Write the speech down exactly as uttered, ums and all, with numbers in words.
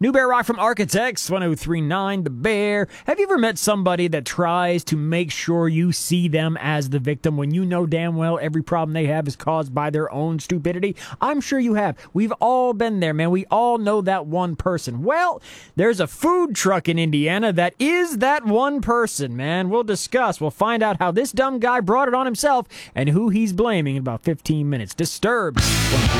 New Bear Rock from Architects, one oh three point nine The Bear. Have you ever met somebody that tries to make sure you see them as the victim when you know damn well every problem they have is caused by their own stupidity? I'm sure you have. We've all been there, man. We all know that one person. Well, there's a food truck in Indiana that is that one person, man. We'll discuss. We'll find out how this dumb guy brought it on himself and who he's blaming in about fifteen minutes. Disturbed.